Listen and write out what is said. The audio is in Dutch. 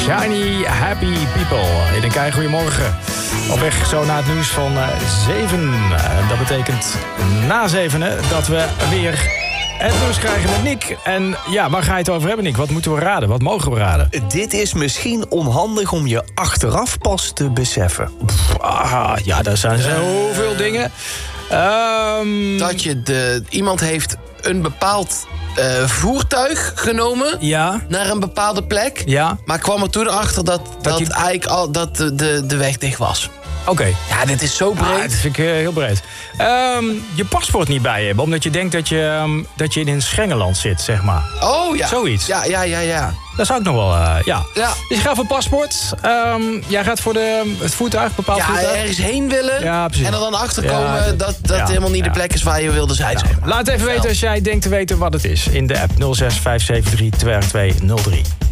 Shiny Happy People. In een kei goedemorgen. Op weg zo naar het nieuws van 7. Dat betekent na 7 dat we weer het nieuws krijgen met Nick. En ja, waar ga je het over hebben, Nick? Wat moeten we raden? Wat mogen we raden? Dit is misschien onhandig om je achteraf pas te beseffen. Ja, daar zijn zoveel dingen. Dat iemand heeft een bepaald voertuig genomen naar een bepaalde plek. Ja. Maar kwam er toen achter dat eigenlijk al dat de weg dicht was. Oké. Ja, dit is zo breed. Dat vind ik heel breed. Je paspoort niet bij je hebben, omdat je denkt dat je in een Schengenland zit, zeg maar. Oh ja. Zoiets. Ja. Dat zou ik nog wel, ja. Ja. Dus je gaat voor paspoort. Jij gaat voor het voertuig, bepaald voertuig. Ergens heen willen. Ja, precies. En er dan achterkomen dat helemaal niet de plek is waar je wilde zijn. Laat even weten als jij denkt te weten wat het is. In de app 06 573 223 03.